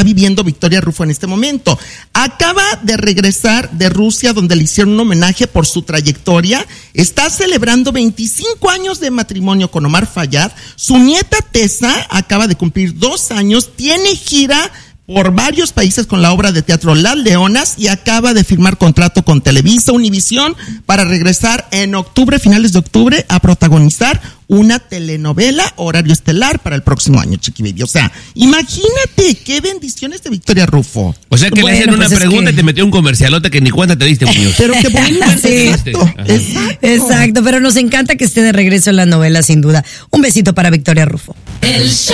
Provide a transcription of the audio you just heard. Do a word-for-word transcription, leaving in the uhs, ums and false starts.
está viviendo Victoria Rufo en este momento. Acaba de regresar de Rusia, donde le hicieron un homenaje por su trayectoria. Está celebrando veinticinco años de matrimonio con Omar Fayad. Su nieta Tessa acaba de cumplir dos años, tiene gira por varios países con la obra de teatro Las Leonas y acaba de firmar contrato con Televisa Univisión para regresar en octubre, finales de octubre, a protagonizar una telenovela horario estelar para el próximo año, Chiqui Baby. O sea, imagínate qué bendiciones de Victoria Rufo. O sea que bueno, le hacen una pues pregunta que... y te metió un comercialote que ni cuenta te diste, Muñoz. Pero qué bonito. Sí. Exacto, exacto. Exacto, pero nos encanta que esté de regreso en la novela, sin duda. Un besito para Victoria Rufo. El